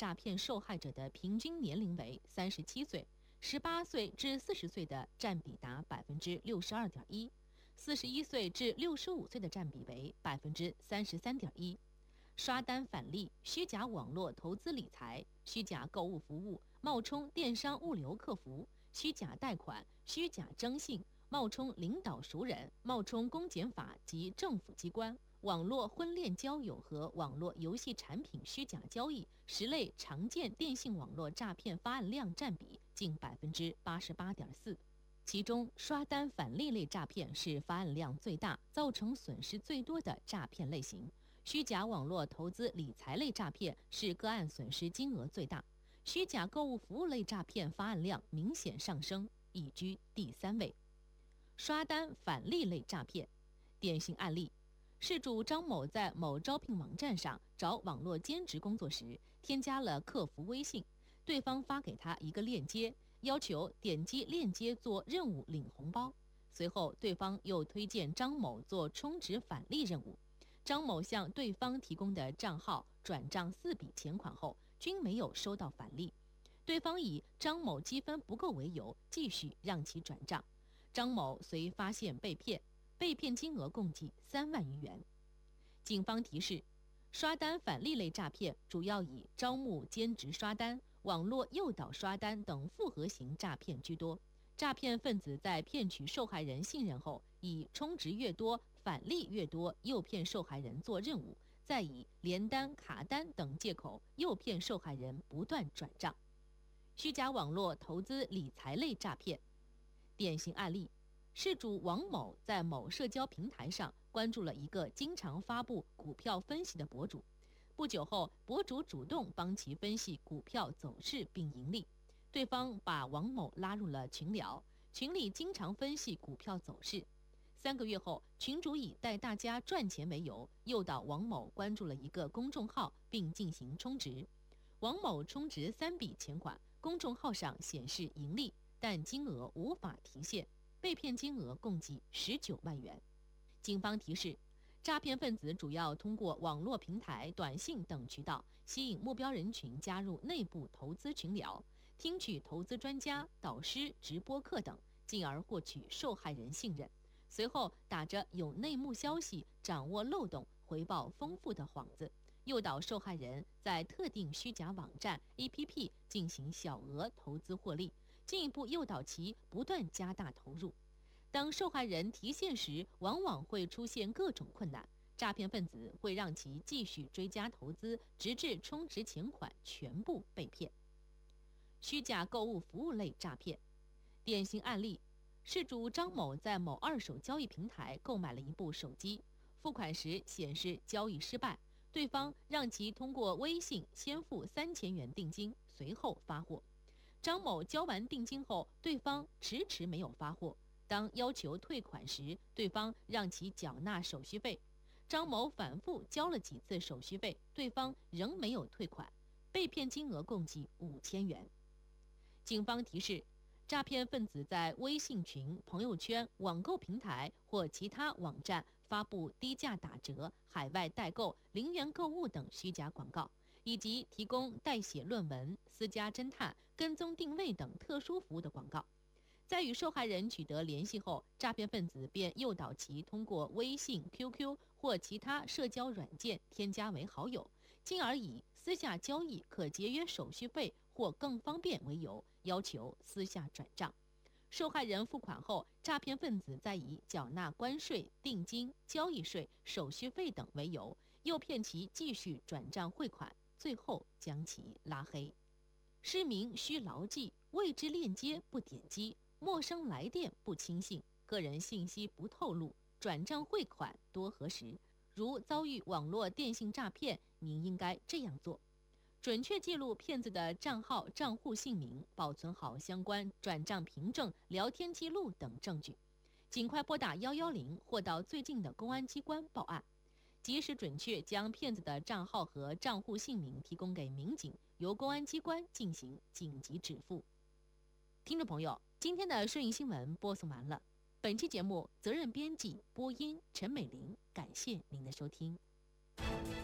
诈骗受害者的平均年龄为37岁，18岁至40岁的占比达62.1%，41岁至65岁的占比为33.1%。刷单返利、虚假网络投资理财、虚假购物服务、冒充电商物流客服、虚假贷款、虚假征信、冒充领导熟人、冒充公检法及政府机关、网络婚恋交友和网络游戏产品虚假交易10类常见电信网络诈骗发案量占比近88.4%。其中，刷单返利类诈骗是发案量最大、造成损失最多的诈骗类型。虚假网络投资理财类诈骗是个案损失金额最大，虚假购物服务类诈骗发案量明显上升，已居第3位。刷单返利类诈骗典型案例：事主张某在某招聘网站上找网络兼职工作时，添加了客服微信，对方发给他一个链接，要求点击链接做任务领红包。随后，对方又推荐张某做充值返利任务。张某向对方提供的账号转账4笔钱款后，均没有收到返利。对方以张某积分不够为由，继续让其转账。张某遂发现被骗，被骗金额共计3万余元。警方提示，刷单返利类诈骗主要以招募兼职刷单、网络诱导刷单等复合型诈骗居多。诈骗分子在骗取受害人信任后，以充值越多、返利越多诱骗受害人做任务，再以连单、卡单等借口诱骗受害人不断转账。虚假网络投资理财类诈骗典型案例：事主王某在某社交平台上关注了一个经常发布股票分析的博主，不久后，博主主动帮其分析股票走势并盈利。对方把王某拉入了群聊，群里经常分析股票走势。3个月后，群主以带大家赚钱为由，诱导王某关注了一个公众号并进行充值。王某充值3笔钱款，公众号上显示盈利，但金额无法提现，被骗金额共计19万元。警方提示，诈骗分子主要通过网络平台、短信等渠道吸引目标人群加入内部投资群聊，听取投资专家、导师直播课等，进而获取受害人信任。随后打着有内幕消息、掌握漏洞、回报丰富的幌子，诱导受害人在特定虚假网站、APP 进行小额投资获利，进一步诱导其不断加大投入。当受害人提现时，往往会出现各种困难，诈骗分子会让其继续追加投资，直至充值钱款全部被骗。虚假购物服务类诈骗典型案例：事主张某在某二手交易平台购买了一部手机，付款时显示交易失败，对方让其通过微信先付3000元定金，随后发货。张某交完定金后，对方迟迟没有发货。当要求退款时，对方让其缴纳手续费。张某反复交了几次手续费，对方仍没有退款，被骗金额共计5000元。警方提示，诈骗分子在微信群、朋友圈、网购平台或其他网站发布低价打折、海外代购、零元购物等虚假广告，以及提供代写论文、私家侦探、跟踪定位等特殊服务的广告。在与受害人取得联系后，诈骗分子便诱导其通过微信、QQ 或其他社交软件添加为好友，进而以私下交易可节约手续费或更方便为由，要求私下转账。受害人付款后，诈骗分子再以缴纳关税、定金、交易税、手续费等为由，诱骗其继续转账汇款，最后将其拉黑。市民需牢记：未知链接不点击，陌生来电不轻信，个人信息不透露，转账汇款多核实。如遭遇网络电信诈骗，您应该这样做：准确记录骗子的账号、账户姓名，保存好相关转账凭证、聊天记录等证据，尽快拨打110或到最近的公安机关报案，及时准确将骗子的账号和账户姓名提供给民警，由公安机关进行紧急止付。听众朋友，今天的顺义新闻播送完了。本期节目责任编辑播音陈美玲，感谢您的收听。